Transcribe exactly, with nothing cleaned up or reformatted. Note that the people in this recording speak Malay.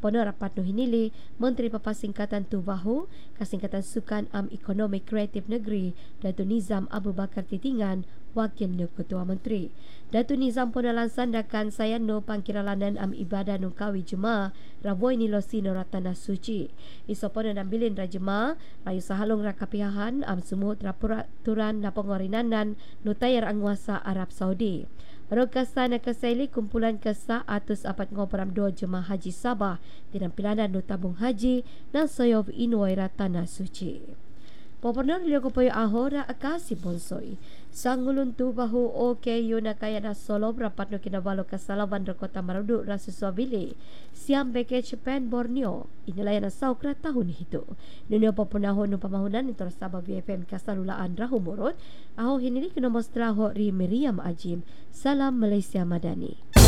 pono rapat no hinili Menteri Papasingkatan Tuvahu Kasingkatan Sukan Am Ekonomi Kreatif Negeri Datuk Nizam Abu Bakar Titingan Wakil no Ketua Menteri. Datuk Nizam pun lansandakan saya no pangkiralanan am ibadah no kawi jemaah ravoi ni losi no ratana suci. Iso pun dan bilin rajema rayu sahalung rakapiahan am semut rapuraturan na pengorinanan no tayar anguasa Arab Saudi. Rokasan kesaili kumpulan kesah atus apat ngoperam dua jemaah haji Sabah dengan pilihan no tabung haji dan soyov inuai ratana suci. Popernor Lio Kopoyo Ahora Akasi Bonsoi Sangulun Tuvahu Oke Yuna Kayana Solo rapat no kinabalo kasalawan do Kota Marudu Rasa Suavili Siam Beke Japan Borneo inilah yang saukra tahun itu. Dunia popernahon no pamahunan itu Sabah B F M Kasalulaan Rahumurut Aho hinili kinomostraho Ri Miriam Ajim. Salam Malaysia Madani.